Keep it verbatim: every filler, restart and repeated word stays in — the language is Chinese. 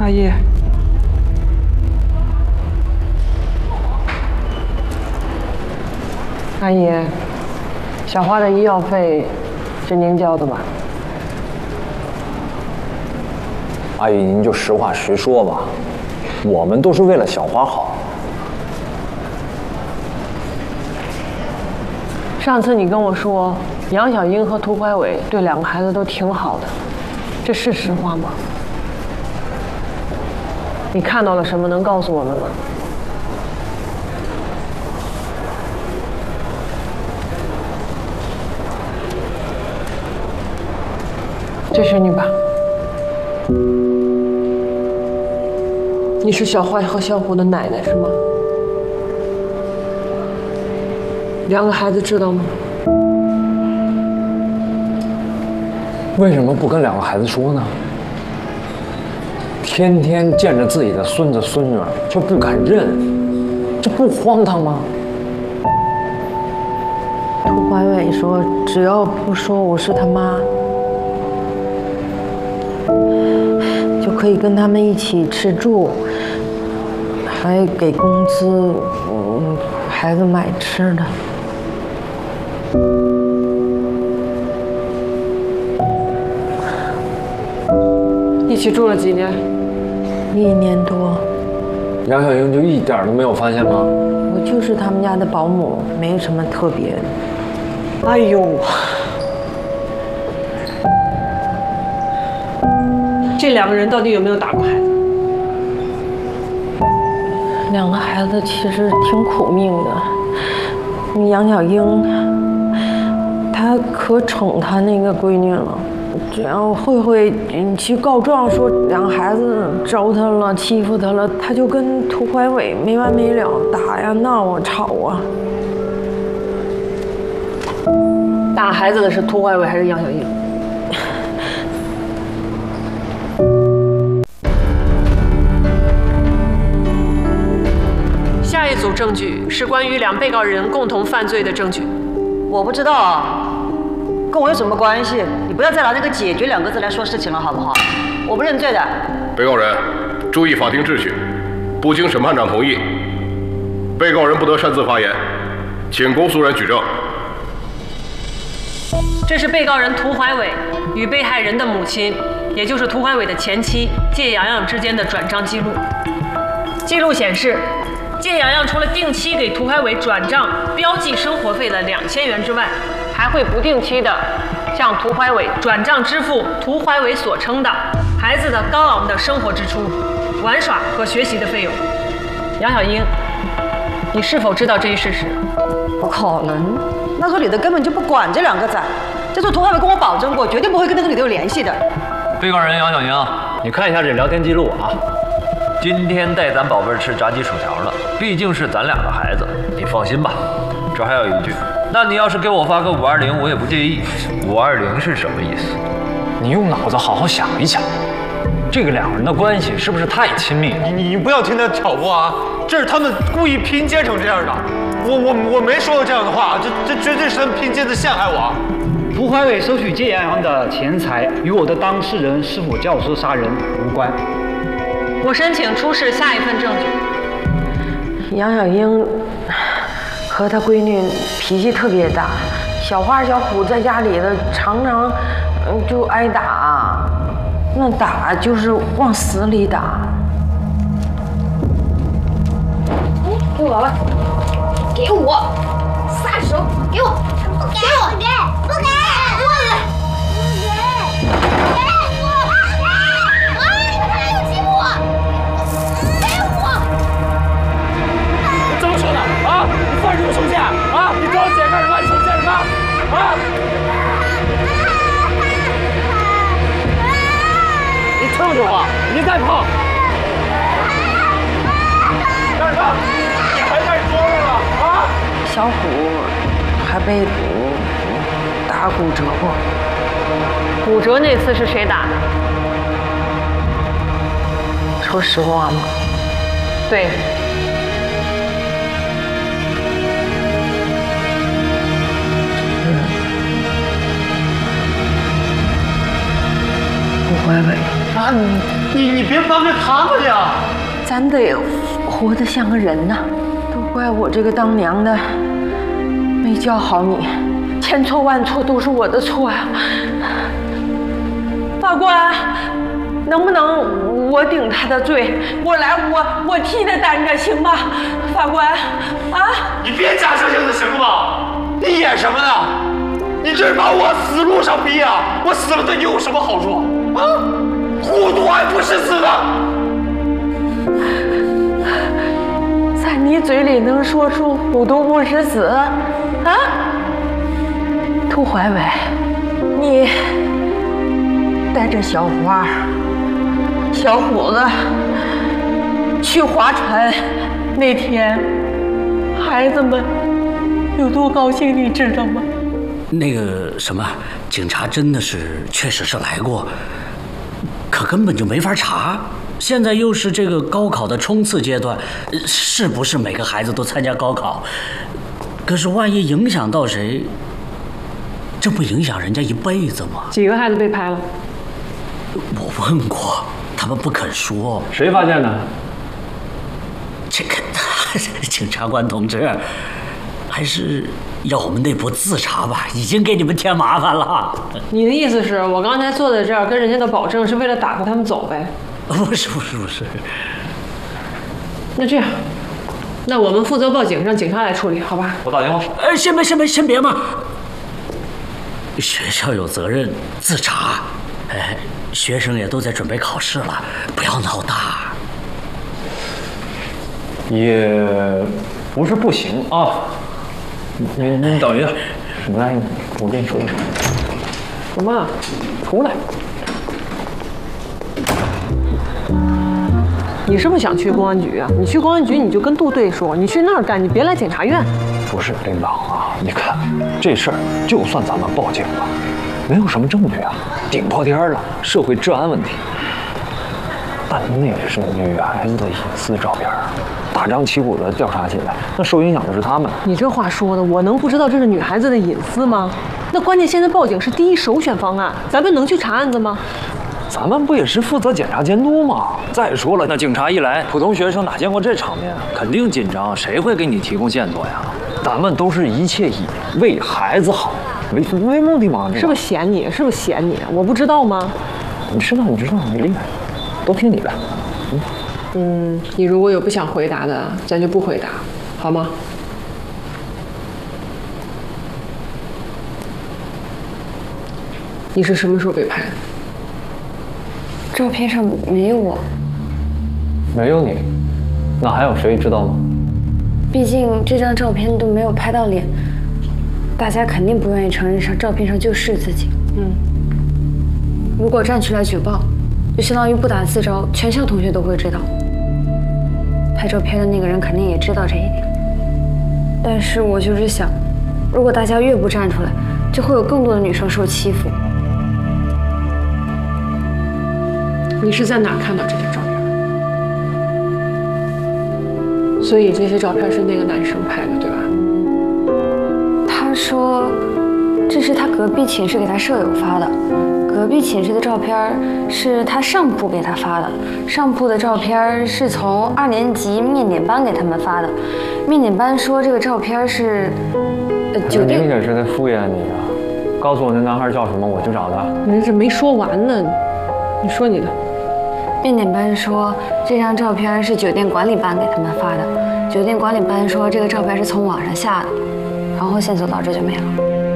阿姨，阿姨，小花的医药费是您交的吧？ 阿姨，您就实话实说吧，我们都是为了小花好。 上次你跟我说杨小英和涂怀伟对两个孩子都挺好的，这是实话吗？你看到了什么？能告诉我们吗？这是你吧？你是小花和小虎的奶奶是吗？两个孩子知道吗？ 为什么不跟两个孩子说呢？天天见着自己的孙子孙女就不敢认，这不荒唐吗？ 涂怀伟说，只要不说我是他妈，就可以跟他们一起吃住，还给工资，嗯，孩子买吃的。一起住了几年？一年多。 杨小英就一点都没有发现吗？ 我就是他们家的保姆，没什么特别的。哎呦，这两个人到底有没有打过孩子？两个孩子其实挺苦命的。那杨小英，她可宠她那个闺女了。只要慧慧去告状说两个孩子招她了、欺负她了，她就跟涂怀伟没完没了，打呀、闹啊、吵啊。打孩子的是涂怀伟还是杨小英？下一组证据是关于两被告人共同犯罪的证据。 我不知道啊。跟我有什么关系？你不要再拿那个“解决”两个字来说事情了，好不好？我不认罪的。 被告人，注意法庭秩序，不经审判长同意，被告人不得擅自发言，请公诉人举证。 这是被告人涂怀伟与被害人的母亲，也就是涂怀伟的前妻谢洋洋之间的转账记录。记录显示，谢洋洋除了定期给涂怀伟转账标记生活费的两千元之外，还会不定期的向涂怀伟转账支付涂怀伟所称的孩子的高昂的生活支出、玩耍和学习的费用。杨小英，你是否知道这一事实？ 不可能，那时候李德根本就不管这两个崽。这次涂怀伟跟我保证过，绝对不会跟那个李德有联系的。 被告人杨小英，你看一下这聊天记录啊。今天带咱宝贝儿吃炸鸡薯条了，毕竟是咱俩的孩子，你放心吧。这还有一句，那你要是给我发个五二零，我也不介意。五二零是什么意思？ 你用脑子好好想一想，这个两个人的关系是不是太亲密了？ 你你不要听他挑拨啊，这是他们故意拼接成这样的。我我我没说过这样的话，这这绝对是他们拼接的陷害我。 涂怀伟收取谢洋洋的钱财与我的当事人是否教唆杀人无关。 我申请出示下一份证据。杨小英和她闺女脾气特别大，小花小虎在家里的常常嗯就挨打，那打就是往死里打。 哎，给我吧，给我，撒手，给我，不给我，不给，不给，我不给。 你放什么手下啊！你找我姐干什么？你手下什么？啊！你撑着我，你再碰！干什么？你还在说了啊？ 小虎还被打骨折过。骨折那次是谁打的？说实话吗？对。涂怀伟。 啊，你你你别帮着他们呀！ 咱得活得像个人呐，都怪我这个当娘的没教好你，千错万错都是我的错呀。法官，能不能我顶他的罪，我来我我替他担着，行吗？法官，啊！ 你别假惺惺的，行吗？你演什么呢？你这是把我死路上逼啊！我死了对你有什么好处啊？糊涂还不是死的？ 在你嘴里能说出糊涂不是死啊？涂怀伟，你带着小花、小伙子去划船那天，孩子们有多高兴，你知道吗？ 那个什么，警察真的是确实是来过，可根本就没法查。现在又是这个高考的冲刺阶段，是不是每个孩子都参加高考？可是万一影响到谁，这不影响人家一辈子吗？ 几个孩子被拍了？ 我问过，他们不肯说。 谁发现的？ 这个警察官同志，还是要我们内部自查吧，已经给你们添麻烦了。 你的意思是我刚才坐在这儿跟人家的保证是为了打发他们走呗？ 不是不是不是。 那这样，那我们负责报警，让警察来处理，好吧？ 我打电话。 呃，先别先别先别嘛，学校有责任自查。哎，学生也都在准备考试了，不要闹大。 也不是不行啊。你你等一下，来，我跟你说。 什么？出来！你是不是想去公安局啊？你去公安局你就跟杜队说，你去那儿干，你别来检察院。 不是领导啊，你看这事儿，就算咱们报警了，没有什么证据啊，顶破天了，社会治安问题。但那是女孩子的隐私照片，大张旗鼓的调查起来，那受影响的是他们。 你这话说的，我能不知道这是女孩子的隐私吗？那关键现在报警是第一首选方案，咱们能去查案子吗？ 咱们不也是负责检查监督吗？再说了，那警察一来，普通学生哪见过这场面啊？肯定紧张，谁会给你提供线索呀？咱们都是一切以为孩子好为为目的嘛。 是不是嫌你？是不是嫌你？我不知道吗？ 你知道，你知道，你厉害，都听你的。 嗯嗯，你如果有不想回答的，咱就不回答，好吗？你是什么时候被拍的？ 照片上没有我。 没有你，那还有谁知道吗？ 毕竟这张照片都没有拍到脸，大家肯定不愿意承认上照片上就是自己。嗯，如果站出来举报，就相当于不打自招，全校同学都会知道。拍照片的那个人肯定也知道这一点。但是我就是想，如果大家越不站出来，就会有更多的女生受欺负。 你是在哪看到这些照片？所以这些照片是那个男生拍的，对吧？ 他说，这是他隔壁寝室给他舍友发的。隔壁寝室的照片是他上铺给他发的，上铺的照片是从二年级面点班给他们发的。面点班说这个照片是，呃，酒店。 明显是在敷衍你啊！告诉我那男孩叫什么，我去找他。 人这没说完呢，你说你的。 面点班说这张照片是酒店管理班给他们发的，酒店管理班说这个照片是从网上下的，然后线索到这就没了。